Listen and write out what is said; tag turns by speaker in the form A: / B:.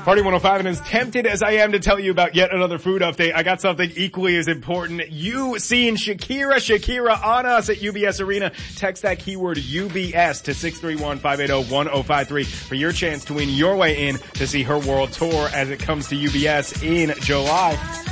A: Party 105, and as tempted as I am to tell you about yet another food update, I got something equally as important. You seen Shakira on us at UBS Arena. Text that keyword UBS to 631-580-1053 for your chance to win your way in to see her world tour as it comes to UBS in July.